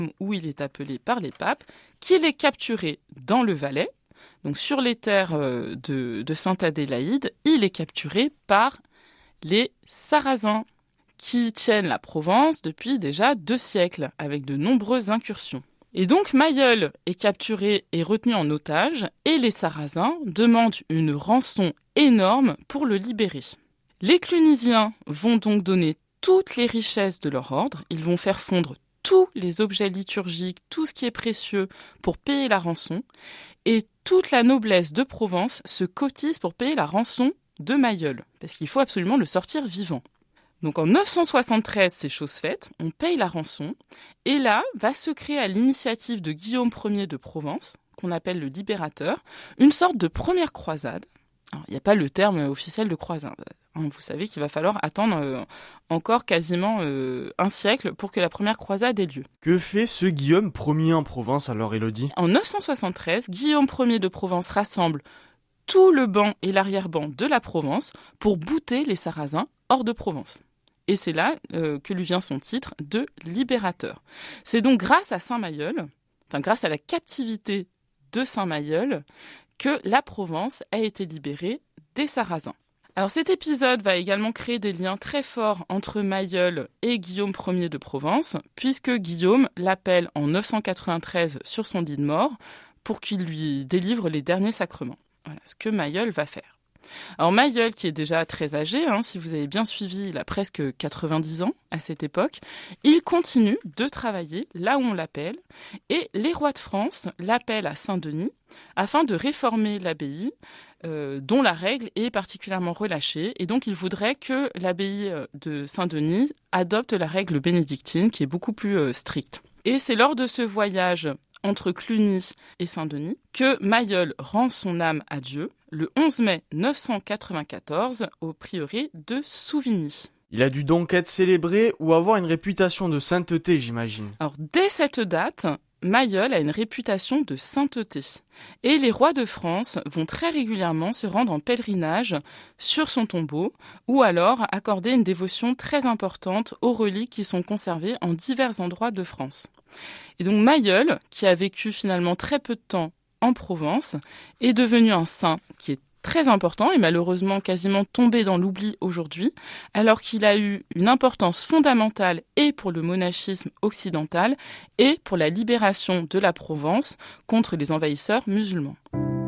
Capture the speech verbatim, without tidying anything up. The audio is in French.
où il est appelé par les papes, qu'il est capturé dans le Valais, donc sur les terres de, de Sainte-Adélaïde, il est capturé par les Sarrasins, qui tiennent la Provence depuis déjà deux siècles, avec de nombreuses incursions. Et donc Mayol est capturé et retenu en otage, et les Sarrasins demandent une rançon énorme pour le libérer. Les Clunisiens vont donc donner toutes les richesses de leur ordre, ils vont faire fondre tous les objets liturgiques, tout ce qui est précieux pour payer la rançon, et toute la noblesse de Provence se cotise pour payer la rançon de Mayol, parce qu'il faut absolument le sortir vivant. Donc en neuf cent soixante-treize, c'est chose faite, on paye la rançon, et là va se créer à l'initiative de Guillaume Ier de Provence, qu'on appelle le libérateur, une sorte de première croisade. Alors, il n'y a pas le terme officiel de croisade. Vous savez qu'il va falloir attendre euh, encore quasiment euh, un siècle pour que la première croisade ait lieu. Que fait ce Guillaume Ier en Provence alors, Élodie ? En neuf cent soixante-treize, Guillaume Ier de Provence rassemble tout le ban et l'arrière-ban de la Provence pour bouter les Sarrasins hors de Provence. Et c'est là euh, que lui vient son titre de libérateur. C'est donc grâce à Saint-Mayol, enfin grâce à la captivité de Saint-Mayol, que la Provence a été libérée des Sarrasins. Alors cet épisode va également créer des liens très forts entre Mayol et Guillaume Ier de Provence, puisque Guillaume l'appelle en neuf cent quatre-vingt-treize sur son lit de mort pour qu'il lui délivre les derniers sacrements. Voilà ce que Mayol va faire. Alors Mayol, qui est déjà très âgé, hein, si vous avez bien suivi, il a presque quatre-vingt-dix ans à cette époque, il continue de travailler là où on l'appelle, et les rois de France l'appellent à Saint-Denis afin de réformer l'abbaye, euh, dont la règle est particulièrement relâchée, et donc il voudrait que l'abbaye de Saint-Denis adopte la règle bénédictine, qui est beaucoup plus euh, stricte. Et c'est lors de ce voyage entre Cluny et Saint-Denis que Mayol rend son âme à Dieu le onze mai neuf cent quatre-vingt-quatorze au prieuré de Souvigny. Il a dû donc être célébré ou avoir une réputation de sainteté, j'imagine. Alors dès cette date, Mayol a une réputation de sainteté. Et les rois de France vont très régulièrement se rendre en pèlerinage sur son tombeau ou alors accorder une dévotion très importante aux reliques qui sont conservées en divers endroits de France. Et donc Mayol, qui a vécu finalement très peu de temps en Provence, est devenu un saint qui est très important et malheureusement quasiment tombé dans l'oubli aujourd'hui, alors qu'il a eu une importance fondamentale et pour le monachisme occidental et pour la libération de la Provence contre les envahisseurs musulmans.